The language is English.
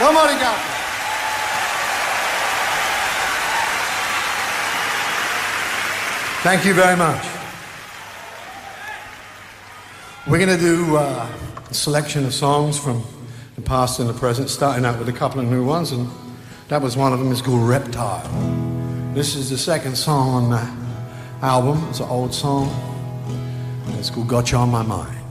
Somebody got me. Thank you very much. We're going to do a selection of songs from the past and the present, starting out with a couple of new ones, and that was one of them. It's called Reptile. This is the second song on the album. It's an old song, and it's called Got You on My Mind.